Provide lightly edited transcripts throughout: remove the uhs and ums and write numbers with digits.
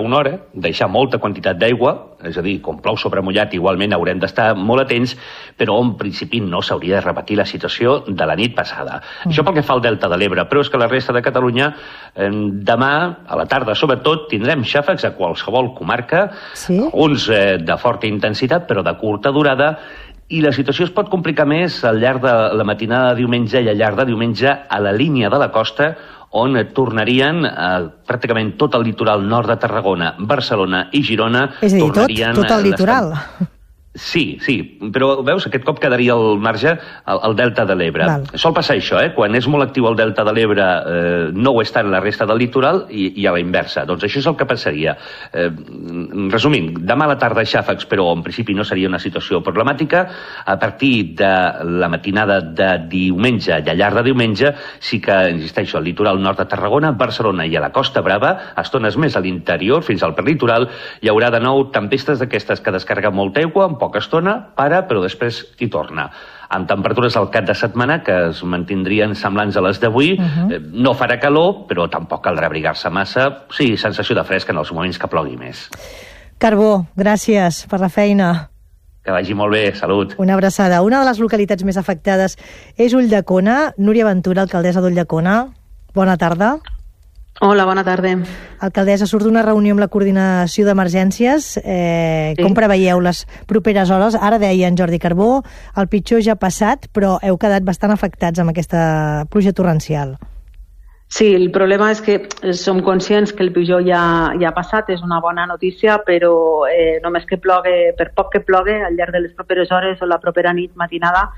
una hora, deixar molta quantitat d'aigua, és a dir, com plou sobre mullat, igualment haurem d'estar molt atents, però en principi no s'hauria de repetir la situació de la nit passada. Això pel que fa al Delta de l'Ebre, però és que la resta de Catalunya, demà, a la tarda sobretot, tindrem xàfecs a qualsevol comarca, alguns de forta intensitat, però de curta durada, i la situació es pot complicar més al llarg de la matinada de diumenge i al llarg de diumenge a la línia de la costa, on tornarien pràcticament tot el litoral nord de Tarragona, Barcelona i Girona. És a dir, tot el litoral. Sí, però veus, aquest cop quedaria al marge el Delta de l'Ebre. Sol passar això, quan és molt actiu el Delta de l'Ebre no ho és tant la resta del litoral i a la inversa. Doncs això és el que passaria. Resumint, demà a la tarda xàfecs, però en principi no seria una situació problemàtica. A partir de la matinada de diumenge i al llarg de diumenge sí que, insisteixo, al litoral nord de Tarragona, Barcelona i a la Costa Brava, estones més a l'interior, fins al prelitoral, hi haurà de nou tempestes d'aquestes que descarreguen molta aigua, en poca estona, però després hi torna. Amb temperatures al cap de setmana que es mantindrien semblants a les d'avui. No farà calor, però tampoc caldrà abrigar-se massa. Sí, sensació de fresc en els moments que plogui més. Carbó, gràcies per la feina. Que vagi molt bé, salut. Una abraçada. Una de les localitats més afectades és Ulldecona. Núria Ventura, alcaldessa d'Ulldecona. Bona tarda. Hola, bona tarda. Alcaldessa, surt d'una reunió amb la coordinació d'emergències. Com preveieu les properes hores? Ara deia en Jordi Carbó, el pitjor ja ha passat, però heu quedat bastant afectats amb aquesta pluja torrencial. Sí, el problema és que som conscients que el pitjor ja ha passat, és una bona notícia, però només que plogue, per poc que plogue, al llarg de les properes hores o la propera nit matinada,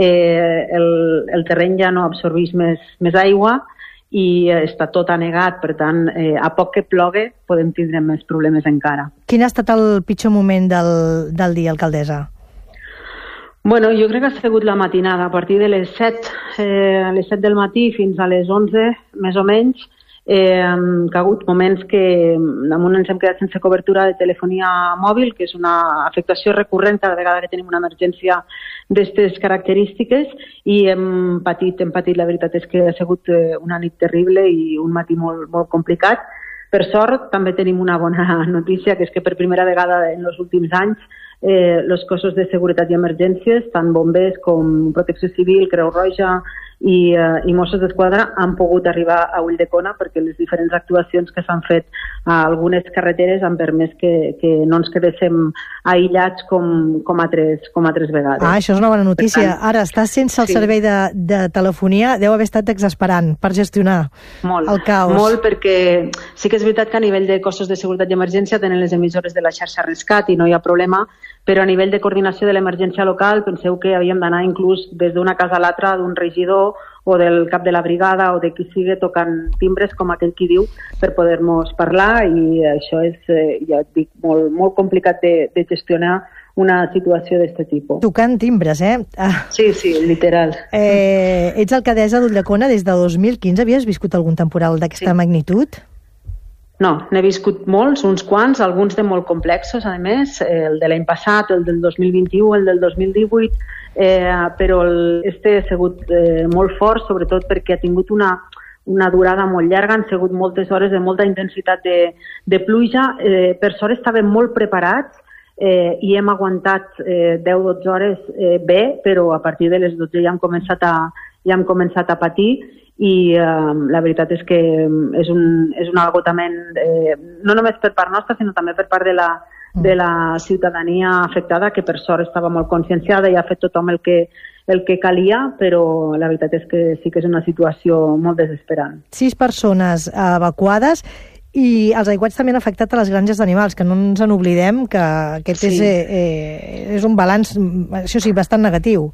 el terreny ja no absorbeix més aigua, i està tot anegat, per tant, a poc que plogue podem tindre més problemes encara. Quin ha estat el pitjor moment del dia, alcaldessa? Bueno, jo crec que ha sigut la matinada, a partir de les 7 del matí fins a les 11, més o menys, que ha hagut moments que damunt ens hem quedat sense cobertura de telefonia mòbil, que és una afectació recurrent cada vegada que tenim una emergència d'aquestes característiques, i hem patit, la veritat és que ha sigut una nit terrible i un matí molt, molt complicat. Per sort, també tenim una bona notícia, que és que per primera vegada en els últims anys els cossos de seguretat i emergències, tant bombers com Protecció Civil, Creu Roja i Mossos d'Esquadra, han pogut arribar a Ulldecona perquè les diferents actuacions que s'han fet a algunes carreteres han permès que no ens quedéssim aïllats com altres vegades. Això és una bona notícia. Ara, estar sense el servei de telefonia deu haver estat exasperant per gestionar el caos. Molt, perquè sí que és veritat que a nivell de cossos de seguretat i emergència tenen les emissores de la xarxa Rescat i no hi ha problema, però a nivell de coordinació de l'emergència local penseu que havíem d'anar inclús des d'una casa a l'altra, d'un regidor o del cap de la brigada o de qui sigui, tocant timbres, com aquell qui diu, per poder-nos parlar, i això és, ja et dic, molt, molt complicat de gestionar una situació d'aquest tipus. Tocant timbres, Sí, literal. Ets alcaldessa d'Ulldecona des de 2015. Havies viscut algun temporal d'aquesta magnitud? No, n'he viscut molts, uns quants, alguns de molt complexos, a més, el de l'any passat, el del 2021, el del 2018, però este ha sigut molt fort, sobretot perquè ha tingut una durada molt llarga, han sigut moltes hores de molta intensitat de pluja. Per sort estàvem molt preparats i hem aguantat 10-12 hores bé, però a partir de les 12 ja hem començat a patir, i la veritat és que és un agotament no només per part nostra, sinó també per part de la ciutadania afectada, que per sort estava molt conscienciada i ha fet tothom el que calia, però la veritat és que sí que és una situació molt desesperant. 6 persones evacuades, i els aiguats també han afectat a les granges d'animals, que no ens en oblidem, que aquest és un balanç, això sí, bastant negatiu.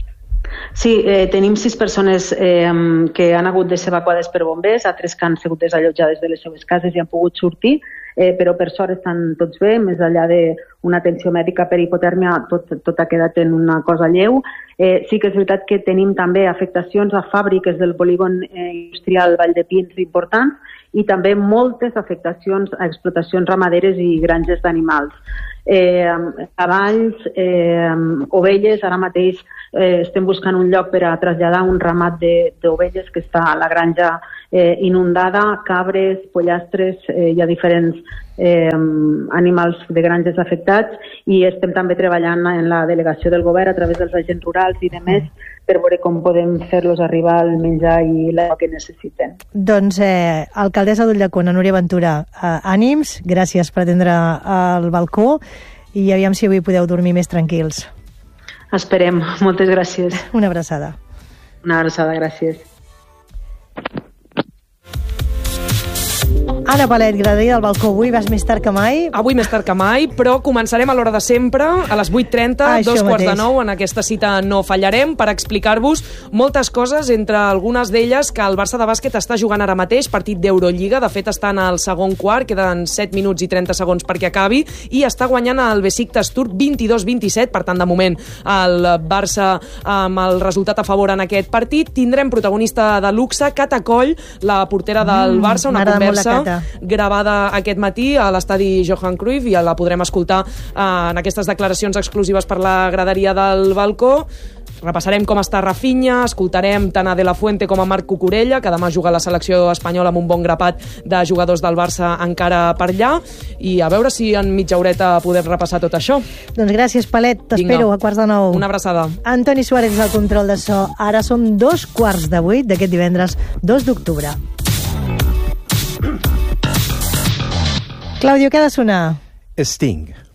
Sí, tenim 6 persones que han hagut de ser evacuades per bombers, altres que han sigut desallotjades de les seves cases i han pogut sortir, però per sort estan tots bé, més enllà d'una atenció mèdica per hipotèrmia, tot ha quedat en una cosa lleu. Sí que és veritat que tenim també afectacions a fàbriques del polígon industrial Valldepins importants, i també moltes afectacions a explotacions ramaderes i granges d'animals. Cavalls, ovelles, ara mateix estem buscant un lloc per a traslladar un ramat d'ovelles que està a la granja inundada, cabres, pollastres, hi ha diferents animals de granges afectats, i estem també treballant en la delegació del govern a través dels agents rurals i demés per veure com podem fer-los arribar el menjar i l'aigua que necessiten. Doncs, alcaldessa d'Ulldecona, Núria Ventura, ànims, gràcies per atendre el balcó i aviam si avui podeu dormir més tranquils. Esperem. Moltes gràcies. Una abraçada. Una abraçada, gràcies. Anna Palet, graderia del balcó. Avui vas més tard que mai. Avui més tard que mai, però començarem a l'hora de sempre, a les 8:30, 8:45, en aquesta cita no fallarem, per explicar-vos moltes coses, entre algunes d'elles que el Barça de bàsquet està jugant ara mateix, partit d'Eurolliga, de fet estan al segon quart, queden 7 minuts i 30 segons perquè acabi, i està guanyant el Besiktas Turk 22-27, per tant, de moment, el Barça amb el resultat a favor en aquest partit. Tindrem protagonista de luxe, Cata Coll, la portera del Barça, una conversa gravada aquest matí a l'estadi Johan Cruyff, i la podrem escoltar en aquestes declaracions exclusives per la graderia del balcó. Repassarem com està Rafinha, escoltarem tant a De La Fuente com a Marc Cucurella, que demà juga a la selecció espanyola amb un bon grapat de jugadors del Barça encara per allà, i a veure si en mitja horeta podem repassar tot això. Doncs gràcies, Palet, t'espero a 8:45. Una abraçada. Antoni Suárez és el control de so. Ara són 7:15 d'aquest divendres 2 d'octubre. Clàudio, què ha de sonar? Sting.